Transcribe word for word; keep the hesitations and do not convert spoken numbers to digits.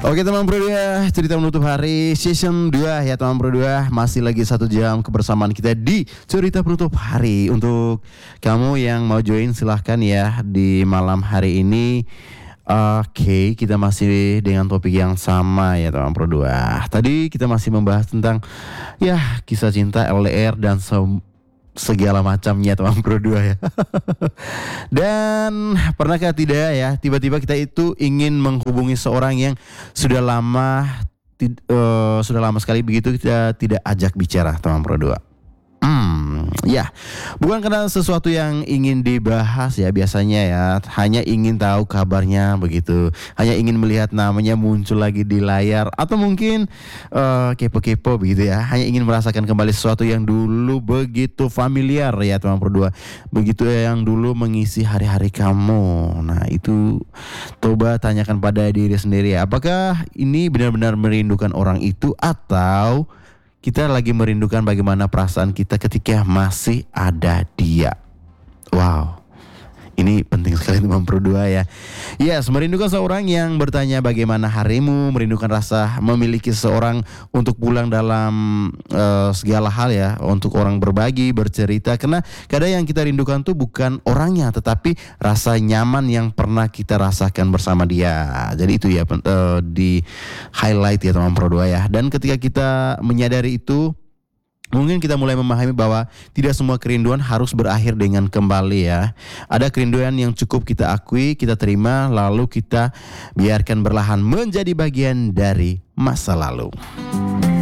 Oke teman Pro dua, cerita menutup hari season dua ya teman Pro dua. Masih lagi satu jam kebersamaan kita di cerita penutup hari. Untuk kamu yang mau join silahkan ya di malam hari ini. Oke, kita masih dengan topik yang sama ya teman Pro dua. Tadi kita masih membahas tentang ya kisah cinta L D R dan se- segala macamnya teman Pro dua ya. Dan pernahkah tidak ya tiba-tiba kita itu ingin menghubungi seorang yang sudah lama tid- eh, sudah lama sekali begitu kita tidak ajak bicara teman Pro dua. Hmm, ya, bukan karena sesuatu yang ingin dibahas ya biasanya ya, hanya ingin tahu kabarnya begitu, hanya ingin melihat namanya muncul lagi di layar, atau mungkin uh, kepo-kepo begitu ya, hanya ingin merasakan kembali sesuatu yang dulu begitu familiar ya teman berdua, begitu ya, yang dulu mengisi hari-hari kamu. Nah itu coba tanyakan pada diri sendiri ya, apakah ini benar-benar merindukan orang itu atau kita lagi merindukan bagaimana perasaan kita ketika masih ada dia. Wow, ini penting sekali teman Pro dua ya. Yes, merindukan seorang yang bertanya bagaimana harimu, merindukan rasa memiliki seorang untuk pulang dalam uh, segala hal ya, untuk orang berbagi, bercerita. Karena kadang yang kita rindukan tuh bukan orangnya, tetapi rasa nyaman yang pernah kita rasakan bersama dia. Jadi itu ya uh, di highlight ya teman Pro dua ya. Dan ketika kita menyadari itu, mungkin kita mulai memahami bahwa tidak semua kerinduan harus berakhir dengan kembali ya. Ada kerinduan yang cukup kita akui, kita terima, lalu kita biarkan berlahan menjadi bagian dari masa lalu.